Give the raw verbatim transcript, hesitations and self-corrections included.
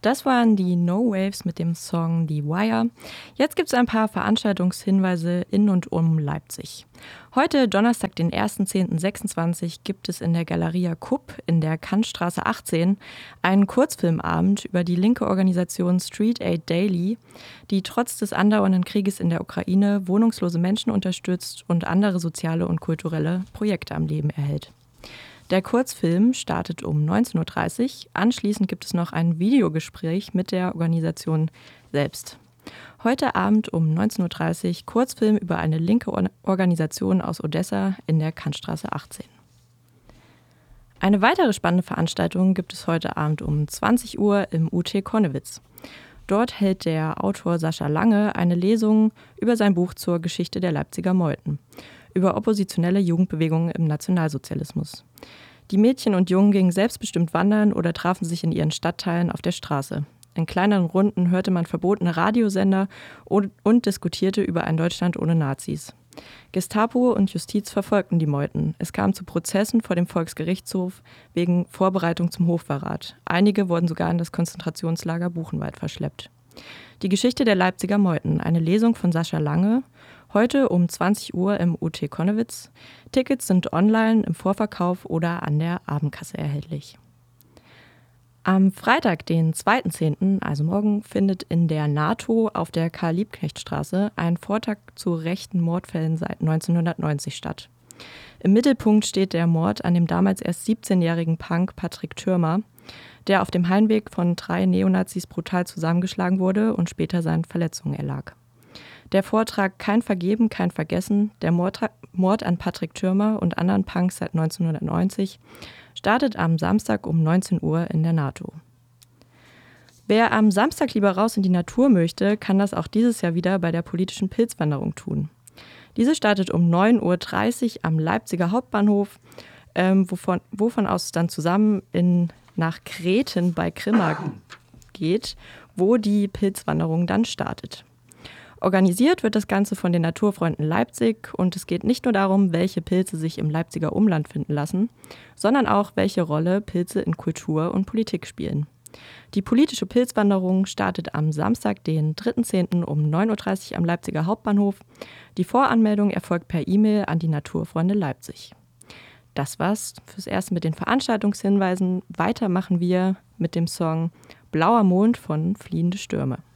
Das waren die No Waves mit dem Song The Wire. Jetzt gibt es ein paar Veranstaltungshinweise in und um Leipzig. Heute, Donnerstag, den ersten zehnten sechsundzwanzig, gibt es in der Galeria Kupp in der Kantstraße achtzehn einen Kurzfilmabend über die linke Organisation Street Aid Daily, die trotz des andauernden Krieges in der Ukraine wohnungslose Menschen unterstützt und andere soziale und kulturelle Projekte am Leben erhält. Der Kurzfilm startet um neunzehn Uhr dreißig. Anschließend gibt es noch ein Videogespräch mit der Organisation selbst. Heute Abend um neunzehn Uhr dreißig Kurzfilm über eine linke Organisation aus Odessa in der Kantstraße achtzehn. Eine weitere spannende Veranstaltung gibt es heute Abend um zwanzig Uhr im U T Connewitz. Dort hält der Autor Sascha Lange eine Lesung über sein Buch zur Geschichte der Leipziger Meuten, über oppositionelle Jugendbewegungen im Nationalsozialismus. Die Mädchen und Jungen gingen selbstbestimmt wandern oder trafen sich in ihren Stadtteilen auf der Straße. In kleineren Runden hörte man verbotene Radiosender und, und diskutierte über ein Deutschland ohne Nazis. Gestapo und Justiz verfolgten die Meuten. Es kam zu Prozessen vor dem Volksgerichtshof wegen Vorbereitung zum Hochverrat. Einige wurden sogar in das Konzentrationslager Buchenwald verschleppt. Die Geschichte der Leipziger Meuten, eine Lesung von Sascha Lange, heute um zwanzig Uhr im U T Connewitz. Tickets sind online im Vorverkauf oder an der Abendkasse erhältlich. Am Freitag, den zweiten zehnten, also morgen, findet in der NATO auf der Karl-Liebknecht-Straße ein Vortrag zu rechten Mordfällen seit neunzehnhundertneunzig statt. Im Mittelpunkt steht der Mord an dem damals erst siebzehnjährigen Punk Patrick Thürmer, der auf dem Heimweg von drei Neonazis brutal zusammengeschlagen wurde und später seinen Verletzungen erlag. Der Vortrag Kein Vergeben, kein Vergessen, der Mord, Mord an Patrick Thürmer und anderen Punks seit neunzehnhundertneunzig startet am Samstag um neunzehn Uhr in der NATO. Wer am Samstag lieber raus in die Natur möchte, kann das auch dieses Jahr wieder bei der politischen Pilzwanderung tun. Diese startet um neun Uhr dreißig am Leipziger Hauptbahnhof, ähm, wovon, wovon aus es dann zusammen in, nach Kreten bei Grimma geht, wo die Pilzwanderung dann startet. Organisiert wird das Ganze von den Naturfreunden Leipzig und es geht nicht nur darum, welche Pilze sich im Leipziger Umland finden lassen, sondern auch, welche Rolle Pilze in Kultur und Politik spielen. Die politische Pilzwanderung startet am Samstag, den dritten zehnten um neun Uhr dreißig am Leipziger Hauptbahnhof. Die Voranmeldung erfolgt per E-Mail an die Naturfreunde Leipzig. Das war's fürs Erste mit den Veranstaltungshinweisen. Weiter machen wir mit dem Song Blauer Mond von Fliehende Stürme.